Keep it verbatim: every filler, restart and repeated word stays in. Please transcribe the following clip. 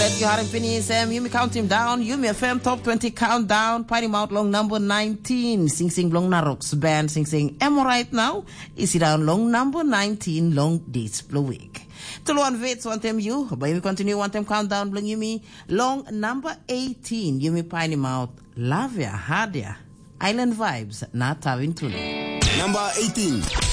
You had Phineas Sam, you me count him down, you me F M Top twenty Countdown, Party Mount Long number nineteen, Sing Sing Long Narok's band, Sing Sing Am right now, is it down long number nineteen, long dates per week. To one wait, one time you, but you continue one time countdown, bring you me long number eighteen, you me Party Mount, Lavia, Hadia, Island Vibes, not having to. Number eighteen.